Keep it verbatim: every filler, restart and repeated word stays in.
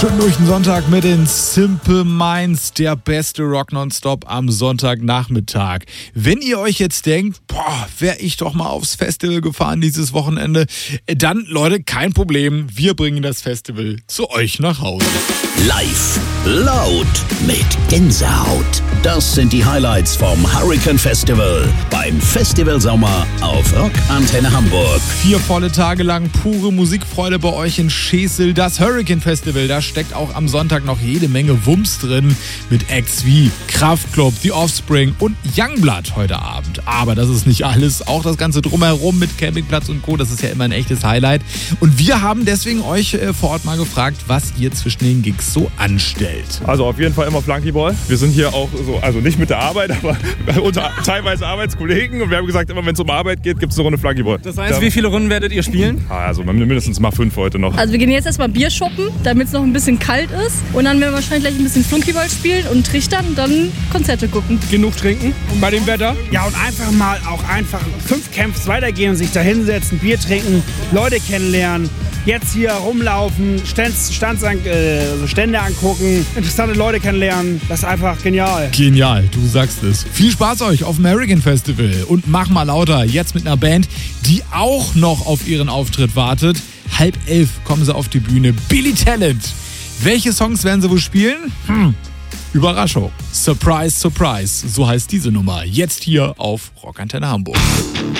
Schön durch den Sonntag mit den Simple Minds, der beste Rock nonstop am Sonntagnachmittag. Wenn ihr euch jetzt denkt, boah, wäre ich doch mal aufs Festival gefahren dieses Wochenende, dann, Leute, kein Problem, wir bringen das Festival zu euch nach Hause. Live, laut, mit Gänsehaut. Das sind die Highlights vom Hurricane Festival beim Festival Sommer auf Rock Antenne Hamburg. Vier volle Tage lang pure Musikfreude bei euch in Schesel. Das Hurricane Festival, da steckt auch am Sonntag noch jede Menge Wumms drin mit Acts wie Kraftklub, The Offspring und Youngblood heute Abend. Aber das ist nicht alles. Auch das Ganze drumherum mit Campingplatz und Co., das ist ja immer ein echtes Highlight. Und wir haben deswegen euch äh, vor Ort mal gefragt, was ihr zwischen den Gigs so anstellt. Also auf jeden Fall immer Flunkyball. Wir sind hier auch so, also nicht mit der Arbeit, aber unter teilweise Arbeitskollegen. Und wir haben gesagt, immer wenn es um Arbeit geht, gibt es eine Runde Flunkyball. Das heißt, wie viele Runden werdet ihr spielen? Also mindestens mal fünf heute noch. Also wir gehen jetzt erstmal Bier shoppen, damit es noch ein bisschen kalt ist. Und dann werden wir wahrscheinlich gleich ein bisschen Flunkyball spielen und trichtern und dann Konzerte gucken. Genug trinken und bei dem Wetter? Ja, und einfach mal auch einfach fünf Camps weitergehen und sich da hinsetzen, Bier trinken, Leute kennenlernen. Jetzt hier rumlaufen, Stands, Stands an, äh, also Stände angucken, interessante Leute kennenlernen. Das ist einfach genial. Genial, du sagst es. Viel Spaß euch auf dem Hurricane Festival. Und mach mal lauter, jetzt mit einer Band, die auch noch auf ihren Auftritt wartet. Halb elf kommen sie auf die Bühne. Billy Talent. Welche Songs werden sie wohl spielen? Hm. Überraschung. Surprise, surprise. So heißt diese Nummer. Jetzt hier auf Rock Antenne Hamburg.